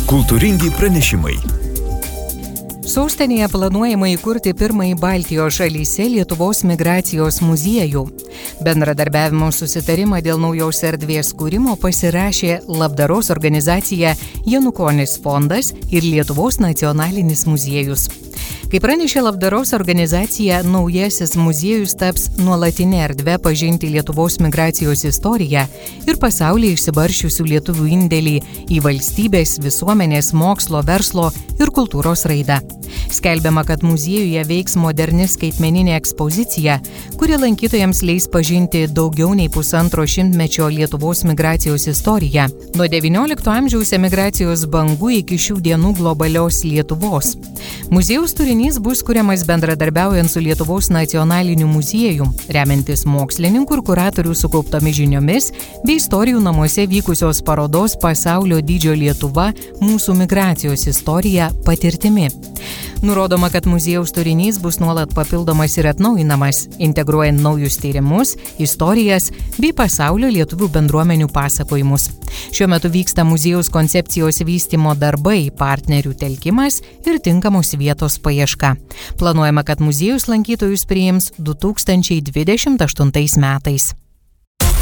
Kultūringi pranešimai. Sostinėje planuojama įkurti pirmąjį Baltijos šalyse Lietuvos migracijos muziejų. Bendradarbiavimo susitarimą dėl naujos erdvės kūrimo pasirašė labdaros organizacija Janukonis fondas ir Lietuvos nacionalinis muziejus. Kaip pranešė labdaros organizacija, naujasis muziejus taps nuolatinė erdvė pažinti Lietuvos migracijos istoriją ir pasaulyje išsibarsčiusių lietuvių indėlį į valstybės, visuomenės, mokslo, verslo ir kultūros raidą. Skelbiama, kad muziejuje veiks moderni skaitmeninė ekspozicija, kuri lankytojams leis pažinti daugiau nei pusantro šimtmečio Lietuvos migracijos istoriją, nuo XIX amžiaus emigracijos bangų iki šių dienų globalios Lietuvos. Muziejaus turinys bus kuriamas bendradarbiaujant su Lietuvos nacionaliniu muziejum, remiantis mokslininkų ir kuratorių sukauptomis žiniomis bei istorijų namuose vykusios parodos Pasaulio dydžio Lietuva – mūsų migracijos istorija patirtimi. Nurodoma, kad muziejaus turinys bus nuolat papildomas ir atnaujinamas, integruojant naujus tyrimus, istorijas bei pasaulio lietuvių bendruomenių pasakojimus. Šiuo metu vyksta muziejaus koncepcijos vystymo darbai, partnerių telkimas ir tinkamos vietos paieška. Planuojama, kad muziejus lankytojus priims 2028 metais.